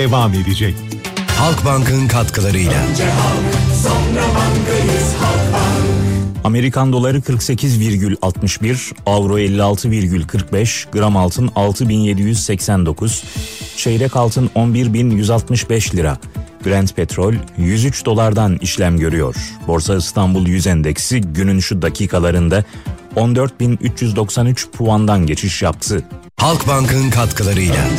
devam edecek. Halkbank'ın katkılarıyla. Önce halk, sonra bankayız Halkbank. Amerikan doları 48,61, avro 56,45, gram altın 6.789, çeyrek altın 11.165 lira. Brent petrol 103 dolardan işlem görüyor. Borsa İstanbul 100 endeksi günün şu dakikalarında 14.393 puandan geçiş yaptı. Halkbank'ın katkılarıyla.